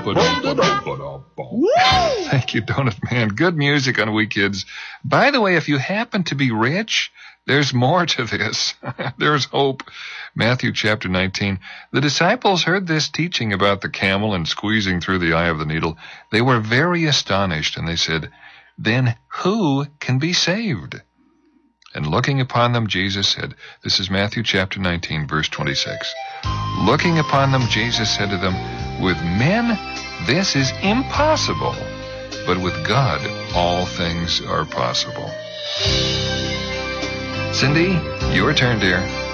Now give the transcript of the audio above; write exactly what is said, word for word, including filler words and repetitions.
Thank you, Donut Man. Good music on We Kids. By the way, if you happen to be rich, there's more to this. There's hope. Matthew chapter nineteen. The disciples heard this teaching about the camel and squeezing through the eye of the needle. They were very astonished, and they said, "Then who can be saved?" And looking upon them, Jesus said, this is Matthew chapter nineteen, verse twenty-six. Looking upon them, Jesus said to them, "With men this is impossible, but with God all things are possible." Cindy, your turn, dear.